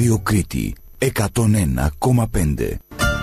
Ράδιο Κρήτη 101,5.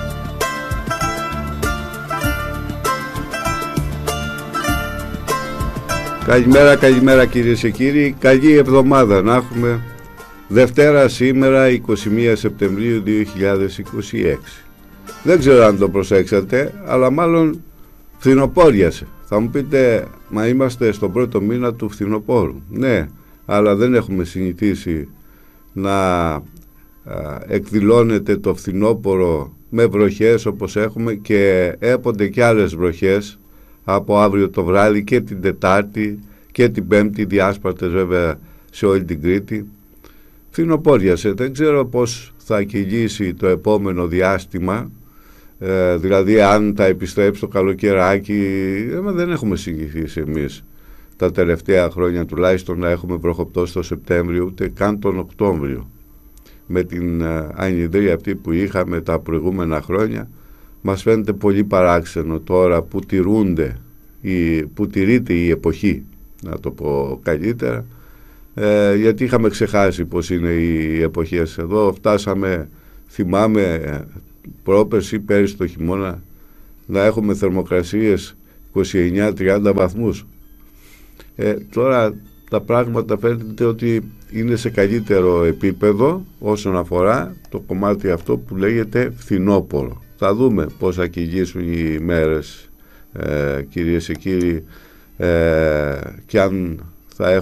Καλημέρα κυρίες και κύριοι. Καλή εβδομάδα να έχουμε. Δευτέρα σήμερα 21 Σεπτεμβρίου 2026. Δεν ξέρω αν το προσέξατε, αλλά μάλλον φθινοπόριασε. Θα μου πείτε, μα είμαστε στον πρώτο μήνα του φθινοπόρου. Ναι, αλλά δεν έχουμε συνηθίσει να εκδηλώνεται το φθινόπωρο με βροχές όπως έχουμε, και έπονται και άλλες βροχές από αύριο το βράδυ και την Τετάρτη και την Πέμπτη, διάσπαρτες βέβαια σε όλη την Κρήτη. Φθινοπόριασε, δεν ξέρω πώς θα κυλήσει το επόμενο διάστημα, δηλαδή αν θα επιστρέψει το καλοκαιράκι. Δεν έχουμε συνηθίσει εμείς τα τελευταία χρόνια τουλάχιστον να έχουμε βροχοπτώσει το Σεπτέμβριο, ούτε καν τον Οκτώβριο. Με την ανιδρία αυτή που είχαμε τα προηγούμενα χρόνια, μας φαίνεται πολύ παράξενο τώρα που τηρείται η εποχή, να το πω καλύτερα, γιατί είχαμε ξεχάσει πως είναι οι εποχές. Εδώ φτάσαμε, θυμάμαι, πρόπερση πέρυσι το χειμώνα, να έχουμε θερμοκρασίες 29-30 βαθμούς. Τώρα τα πράγματα φαίνεται ότι είναι σε καλύτερο επίπεδο όσον αφορά το κομμάτι αυτό που λέγεται φθινόπωρο. Θα δούμε πώς θα κυλήσουν οι μέρες, κυρίες και κύριοι, και αν